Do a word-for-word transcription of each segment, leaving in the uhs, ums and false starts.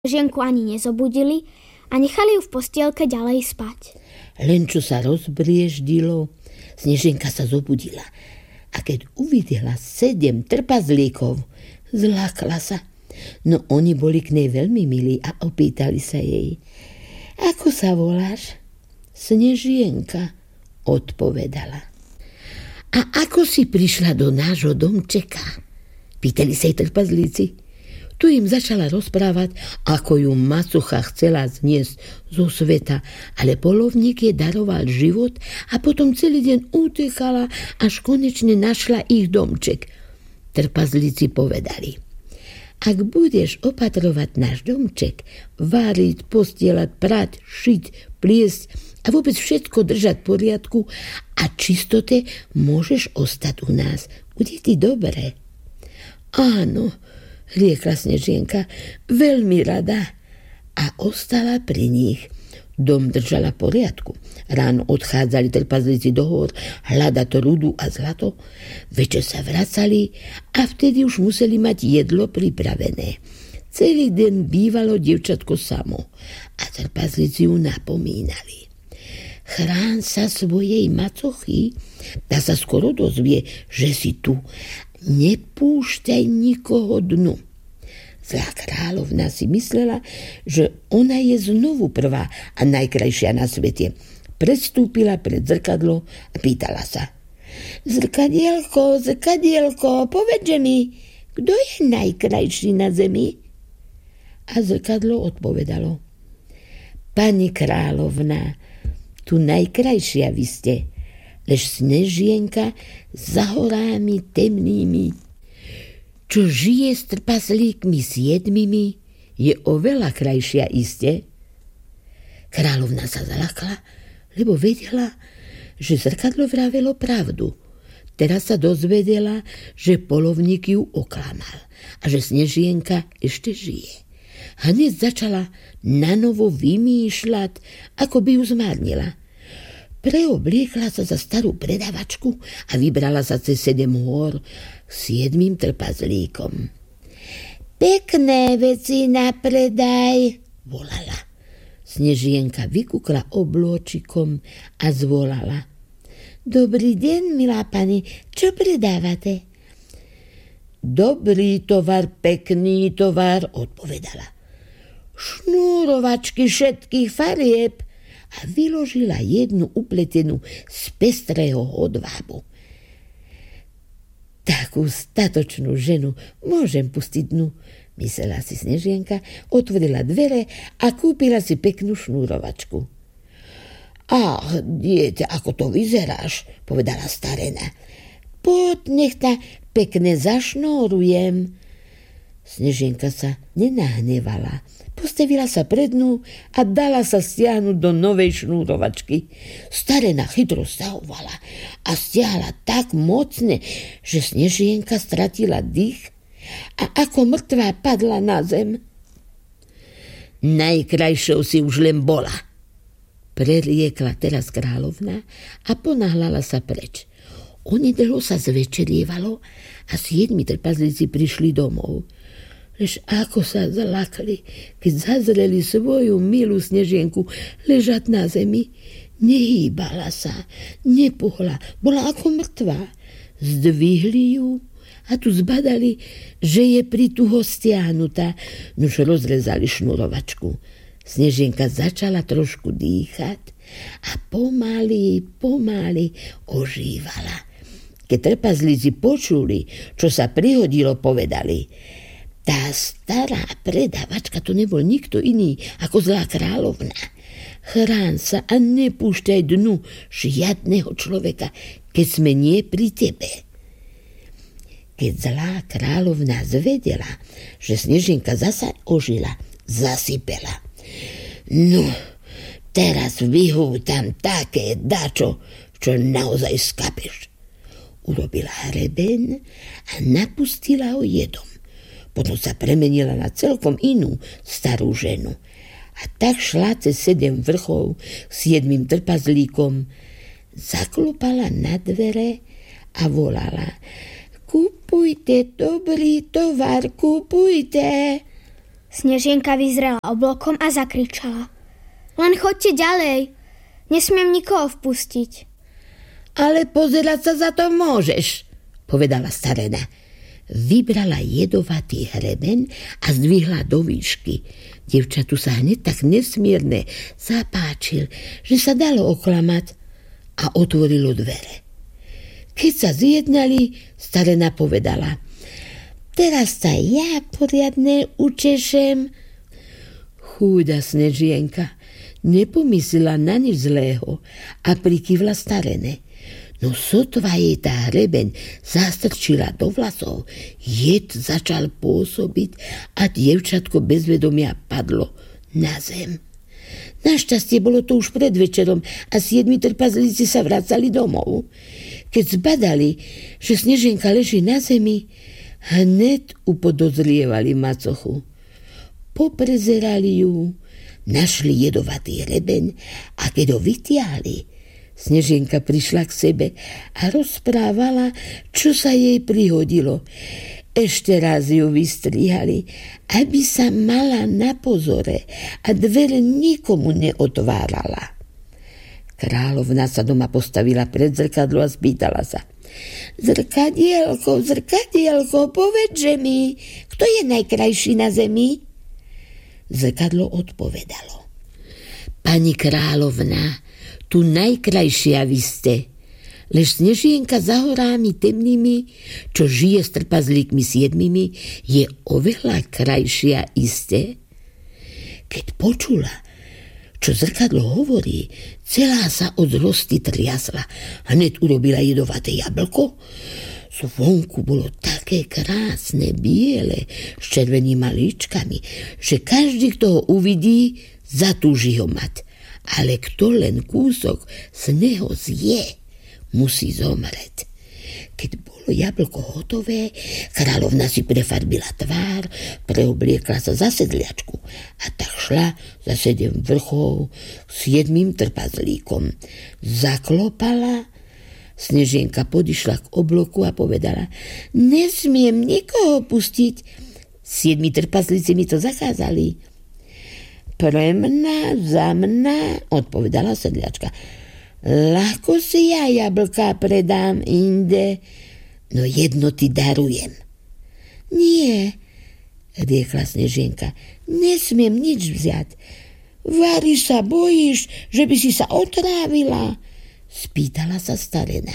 Žienku ani nezobudili a nechali ju v postielke ďalej spať. Len čo sa rozbrieždilo, Snežienka sa zobudila a keď uvidela sedem trpazlíkov, zlákla sa. No oni boli k nej veľmi milí a opýtali sa jej: Ako sa voláš? Snežienka, odpovedala. A ako si prišla do nášho domčeka? Pýtali sa jej trpazlíci. Tu im začala rozprávať, ako ju macocha chcela zniesť zo sveta, ale polovník jej daroval život a potom celý deň utekala, až konečne našla ich domček. Trpazlíci povedali: Ak budeš opatrovať náš domček, váriť, postielať, prať, šiť, pliesť a vôbec všetko držať v poriadku a čistote, môžeš ostať u nás. Bude ti dobre. Áno, riekla Snežienka, veľmi rada, a ostala pri nich. Dom držala v poriadku. Ráno odchádzali trpazlíci do hôr hľadať rudu a zlato, večer sa vracali a vtedy už museli mať jedlo pripravené. Celý deň bývalo dievčatko samo a trpazlíci ju napomínali. Chrán sa svojej macochy, tá sa skoro dozvie, že si tu. Nepúšťaj nikoho dnu. Zlá kráľovna si myslela, že ona je znovu prvá a najkrajšia na svete. Predstúpila pred zrkadlo a pýtala sa: Zrkadielko, zrkadielko, povedže mi, kto je najkrajší na zemi? A zrkadlo odpovedalo: Pani kráľovna, tu najkrajšia vy ste, lež Snežienka za horami temnými, čo žije s trpazlíkmi siedmimi, je oveľa krajšia iste. Kráľovna sa zalakla, lebo vedela, že zrkadlo vravelo pravdu. Teraz sa dozvedela, že polovník ju oklamal a že Snežienka ešte žije. Hneď začala nanovo vymýšľať, ako by ju zmárnila. Preobliekla sa za starú predavačku a vybrala sa cez sedem hôr k siedmým trpazlíkom. Pekné veci na predaj, volala. Snežienka vykúkla oblôčikom a zvolala: Dobrý deň, milá pani, čo predávate? Dobrý tovar, pekný tovar, odpovedala. Šnúrovačky všetkých farieb, a vyložila jednu upletenú z pestrého hodvábu. Takú statočnú ženu môžem pustiť dnu, myslela si Snežienka, otvorila dvere a kúpila si peknú šnúrovačku. Ach, dieťa, ako to vyzeráš, povedala starena. Poď, nech ta pekne zašnórujem. Snežienka sa nenahnevala. Postavila sa pred dnu a dala sa stiahnuť do novej šnúrovačky. Starena chytro stahovala a stiahla tak mocne, že Snežienka stratila dých a ako mŕtvá padla na zem. Najkrajšou si už len bola, preriekla teraz kráľovna a ponáhľala sa preč. Onedlho sa zvečerievalo a siedmi trpazlíci prišli domov. Lež ako sa zalakli, keď zazreli svoju milú Snežienku ležať na zemi. Nehýbala sa, nepohla, bola ako mŕtvá. Zdvihli ju a tu zbadali, že je prituho stiahnutá, nuž rozrezali šnurovačku. Snežienka začala trošku dýchať a pomaly, pomaly ožívala. Keď trpazlíci počuli, čo sa prihodilo, povedali: Tá stará predavačka to nebol nikto iný ako zlá kráľovna. Chrán sa a nepúšťaj dnu žiadneho človeka, keď sme nie pri tebe. Keď zlá kráľovna zvedela, že Snežienka zasa ožila, zasypela. No, teraz vyhútam také dačo, čo naozaj skapeš. Urobila hrebeň a napustila ho jedom. Potom sa premenila na celkom inú starú ženu. A tak šla cez sedem vrchov k siedmým trpazlíkom, zaklopala na dvere a volala: Kúpujte dobrý tovar, kúpujte. Snežienka vyzrela oblokom a zakričala. Len choďte ďalej, nesmiem nikoho vpustiť. Ale pozerať sa za to môžeš, povedala starena. Vybrala jedovatý hreben a zdvihla do výšky. Dievčatu sa hneď tak nesmierne zapáčil, že sa dalo oklamať a otvorilo dvere. Keď sa zjednali, starena povedala: Teraz sa ja poriadne učešem. Chúda Snežienka nepomyslela na nič zlého a prikývla starene. No sotva jej tá hrebeň zastrčila do vlasov, jed začal pôsobiť a dievčatko bez vedomia padlo na zem. Našťastie bolo to už pred večerom a siedmi trpazlíci sa vracali domov. Keď zbadali, že Snežienka leží na zemi, hneď upodozrievali macochu. Poprezerali ju, našli jedovatý hrebeň a keď ho vytiahli, Snežienka prišla k sebe a rozprávala, čo sa jej prihodilo. Ešte raz ju vystrihali, aby sa mala na pozore a dvere nikomu neotvárala. Kráľovna sa doma postavila pred zrkadlo a spýtala sa: Zrkadielko, zrkadielko, povedže mi, kto je najkrajší na zemi? Zrkadlo odpovedalo: Pani kráľovna, tu najkrajšia vy ste, lež Snežienka za horami temnými, čo žije s trpazlíkmi siedmimi, je oveľa krajšia iste. Keď počula, čo zrkadlo hovorí, celá sa od zlosti triasla. Hneď urobila jedovaté jablko. Zvonku bolo také krásne, biele, s červenými malíčkami, že každý, kto ho uvidí, zatúži ho mať. Ale kto len kúsok z neho zje, musí zomrieť. Keď bolo jablko hotové, kráľovna si prefarbila tvár, preobliekla sa za sedliačku a tak šla za sedem vrchov s siedmým trpazlíkom. Zaklopala, Snežienka podišla k obloku a povedala: Nesmiem nikoho pustiť. Siedmi trpazlíci mi to zakázali. Pre mňa, za mňa, odpovedala sedliačka. Ľahko si ja jablka predám inde, no jedno ti darujem. Nie, riekla Snežienka, nesmiem nič vziať. Vari sa bojíš, že by si sa otrávila? Spýtala sa starena.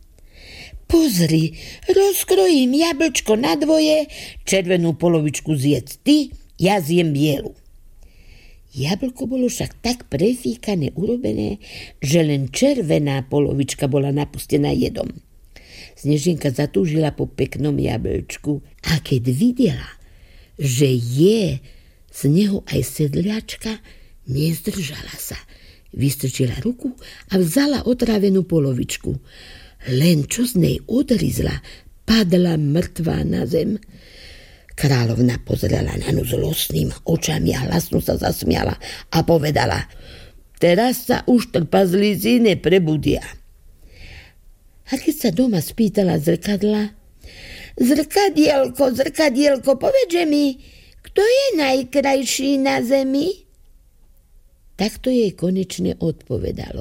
Pozri, rozkrojím jablčko na dvoje, červenú polovičku zjedz ty, ja zjem bielu. Jablko bolo však tak prefíkane urobené, že len červená polovička bola napustená jedom. Snežienka zatúžila po peknom jablčku a keď videla, že je z neho aj sedliačka, nezdržala sa. Vystrčila ruku a vzala otrávenú polovičku. Len čo z nej odrizla, padla mŕtvá na zem. Kráľovna pozrela na ňu zlostnými očami a hlasno sa zasmiala a povedala: Teraz sa už trpazlíci neprebudia. A keď sa doma spýtala zrkadla: Zrkadielko, zrkadielko, povedže mi, kto je najkrajší na zemi? Takto jej konečne odpovedalo: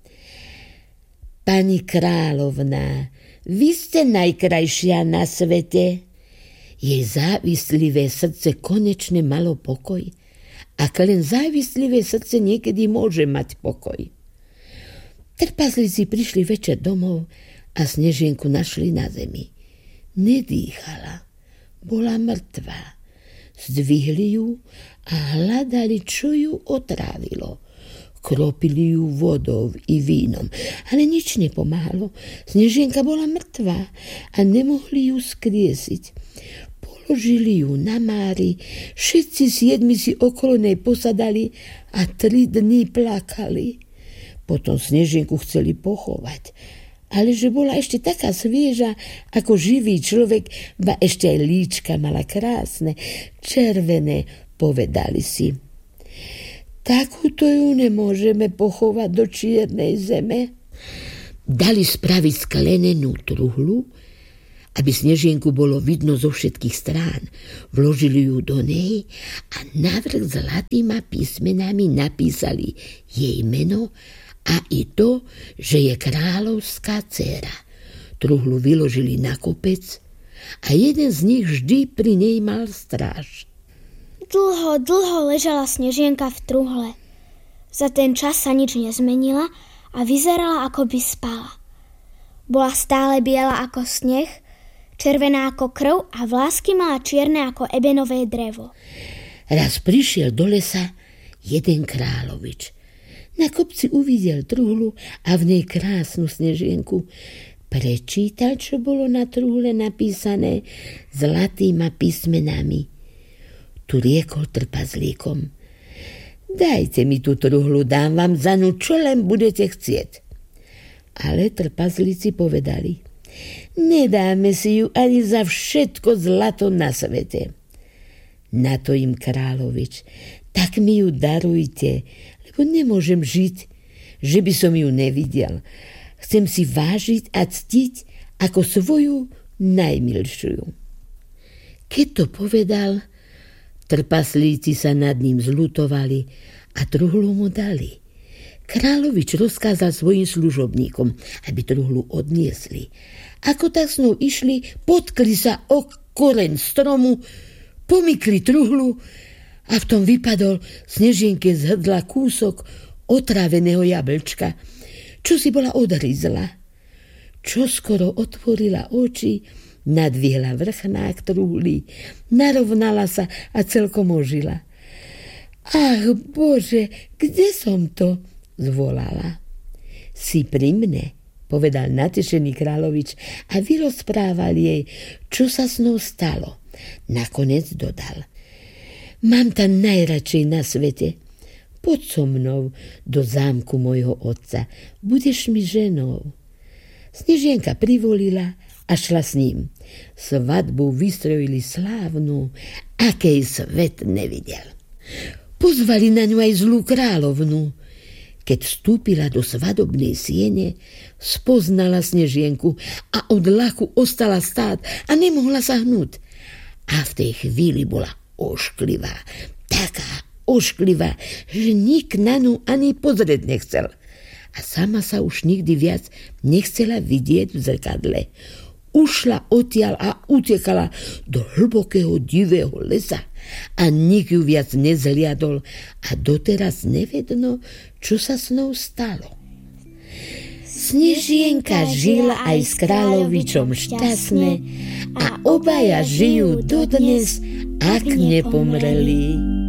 Pani kráľovna, vy ste najkrajšia na svete. Jej závislivé srdce konečne malo pokoj. Ak len závislivé srdce niekedy môže mať pokoj. Trpazlíci prišli večer domov a Snežienku našli na zemi. Nedýchala, bola mŕtvá. Zdvihli ju a hľadali, čo ju otrávilo. Kropili ju vodou i vínom, ale nič nepomáhalo. Snežienka bola mŕtvá a nemohli ju skriesiť. Položili ju na mári, všetci siedmi si okolo nej posadali a tri dni plakali. Potom Snežienku chceli pochovať, ale že bola ešte taká svieža ako živý človek, ba ešte aj líčka mala krásne, červené, povedali si: Takúto ju nemôžeme pochovať do čiernej zeme. Dali spraviť sklenenú truhlu Aby Snežienku bolo vidno zo všetkých strán, vložili ju do nej a navrch zlatýma písmenami napísali jej meno a i to, že je kráľovská dcéra. Truhlu vyložili na kopec a jeden z nich vždy pri nej mal stráž. Dlho, dlho ležala Snežienka v truhle. Za ten čas sa nič nezmenila a vyzerala, ako by spala. Bola stále biela ako sneh, červená ako krv a vlásky mala čierne ako ebenové drevo. Raz prišiel do lesa jeden kráľovič. Na kopci uvidel truhlu a v nej krásnu Snežienku. Prečítal, čo bolo na truhle napísané zlatýma písmenami. Tu riekol trpazlíkom: dajte mi tú truhlu, dám vám za ňu, čo len budete chcieť. Ale trpazlíci povedali: nedáme si ju ani za všetko zlato na svete. Na to im kráľovič: tak mi ju darujte, lebo nemôžem žiť, že by som ju nevidel. Chcem si vážiť a ctiť ako svoju najmilšiu. Keď to povedal, trpaslíci sa nad ním zľutovali a truhlu mu dali. Kráľovič rozkázal svojim služobníkom, aby truhlu odniesli. Ako tak s ňou išli, potkli sa o koreň stromu, pomykli truhlu a v tom vypadol Snežienke z hrdla kúsok otráveného jablčka, čo si bola odhryzla. Čo skoro otvorila oči, nadvihla vrchnák truhly, narovnala sa a celkom ožila. Ach Bože, kde som to? Zvolala. Si pri mne, povedal natešený kráľovič a vyrozprával jej, čo sa s ňou stalo. Nakoniec dodal: mám tam najradšej na svete. Poď so mnou do zámku mojho otca, budeš mi ženou. Snežienka privolila a šla s ním. Svadbu vystrojili slávnu, akej svet nevidel. Pozvali na ňu aj zlú kráľovnu. Keď vstúpila do svadobnej siene, spoznala Snežienku a od ľaku ostala stáť a nemohla sa hnúť. A v tej chvíli bola ošklivá, taká ošklivá, že nik na ňu ani pozrieť nechcel. A sama sa už nikdy viac nechcela vidieť v zrkadle. Ušla odtiaľ a utekala do hlbokého divého lesa a nik ju viac nezhliadol a doteraz nevedno, čo sa s ňou stalo. Snežienka žila aj s kráľovičom šťastne a obaja žijú dodnes, ak nepomreli.